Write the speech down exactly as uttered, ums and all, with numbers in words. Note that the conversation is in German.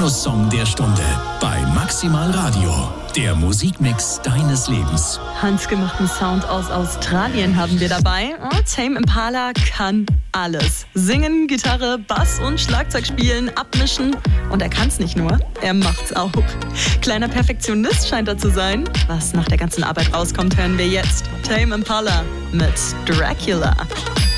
Genuss-Song der Stunde bei Maximal Radio. Der Musikmix deines Lebens. Handgemachten Sound aus Australien haben wir dabei. Tame Impala kann alles. Singen, Gitarre, Bass und Schlagzeug spielen, abmischen. Und er kann's nicht nur, er macht's auch. Kleiner Perfektionist scheint er zu sein. Was nach der ganzen Arbeit rauskommt, hören wir jetzt. Tame Impala mit Dracula.